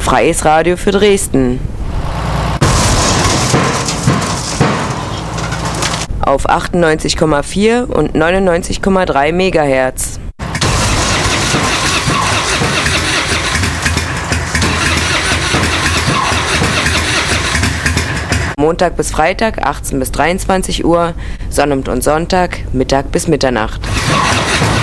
Freies Radio für Dresden. Auf 98,4 und 99,3 MHz. Montag bis Freitag 18 bis 23 Uhr, Sonnabend und Sonntag Mittag bis Mitternacht.